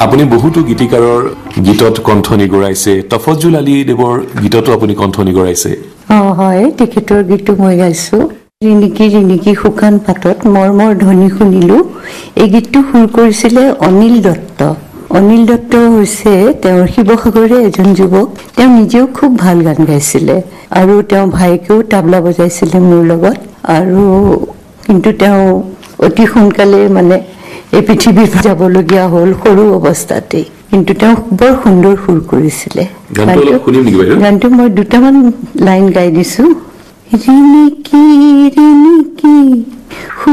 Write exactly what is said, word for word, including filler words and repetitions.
আপুনি বহুতো গীতিকাৰৰ গীতত কণ্ঠ নিগৰাইছে, তফজ্জুল আলী দেৱৰ গীততো আপুনি কণ্ঠ নিগৰাইছে। অ হয়, তেখেতৰ গীতো মই গাইছো। ৰিণিকি ৰিণিকি শুকান পাতত মৰ্মৰ ধ্বনি শুনিলো, এই গীতটো সুৰ কৰিছিলে অনিল দত্ত। অনিল দত্ত হৈছে তেওঁৰ শিৱসাগৰৰে এজন যুৱক। তেওঁ নিজেও খুব ভাল গান গাইছিলে আৰু তেওঁ ভাইকেও তাবলা বজাইছিলে মোৰ লগত। আৰু কিন্তু তেওঁ অতি সোনকালে মানে এই পৃথিৱীত যাবলগীয়া হ'ল সৰু অৱস্থাতেই, কিন্তু তেওঁ বৰ সুন্দৰ সুৰ কৰিছিলে। গানটো মই দুটামান লাইন গাই দিছো। ৰিণিকি ৰিণিকি